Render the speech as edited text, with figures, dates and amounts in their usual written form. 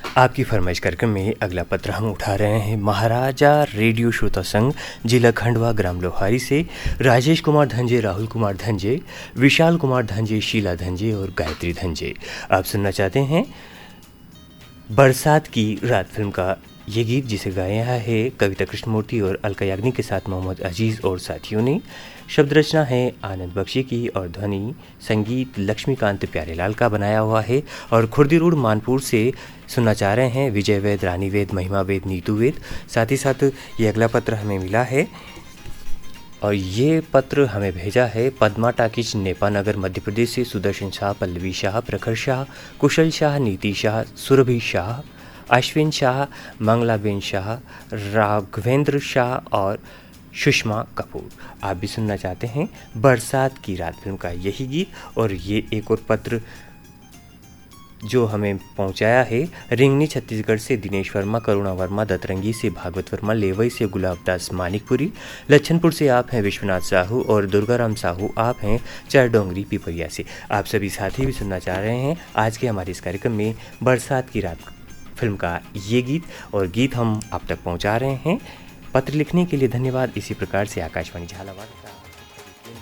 आपकी फरमाइश कार्यक्रम में अगला पत्र हम उठा रहे हैं महाराजा रेडियो श्रोता संघ, जिला खंडवा, ग्राम लोहारी से राजेश कुमार धंजे, राहुल कुमार धंजे, विशाल कुमार धंजे, शीला धंजे और गायत्री धंजे। आप सुनना चाहते हैं बरसात की रात फिल्म का ये गीत, जिसे गाया है कविता कृष्णमूर्ति और अलका याग्निक के साथ मोहम्मद अजीज़ और साथियों ने। शब्द रचना है आनंद बख्शी की और ध्वनि संगीत लक्ष्मीकांत प्यारेलाल का बनाया हुआ है। और खुर्दी रोड मानपुर से सुनना चाह रहे हैं विजय वेद, रानी वेद, महिमा वेद, नीतू वेद। साथ ही साथ ये अगला पत्र हमें मिला है और ये पत्र हमें भेजा है पद्मा टाकिज, नेपानगर, मध्य प्रदेश से सुदर्शन शाह, पल्लवी शाह, प्रखर शाह, कुशल शाह, नीति शाह, सुरभि शाह, अश्विन शाह, मंगलाबेन शाह, राघवेंद्र शाह और सुषमा कपूर। आप भी सुनना चाहते हैं बरसात की रात फिल्म का यही गीत। और ये एक और पत्र जो हमें पहुंचाया है रिंगनी छत्तीसगढ़ से दिनेश वर्मा, करुणा वर्मा, दतरंगी से भागवत वर्मा, लेवई से गुलाबदास मानिकपुरी, लच्छनपुर से आप हैं विश्वनाथ साहू और दुर्गाराम साहू आप हैं चारडोंगरी पिपरिया से। आप सभी साथी भी सुनना चाह रहे हैं आज के हमारे इस कार्यक्रम में बरसात की रात फिल्म का ये गीत, और गीत हम आप तक पहुंचा रहे हैं। पत्र लिखने के लिए धन्यवाद। इसी प्रकार से आकाशवाणी झालावाड़ का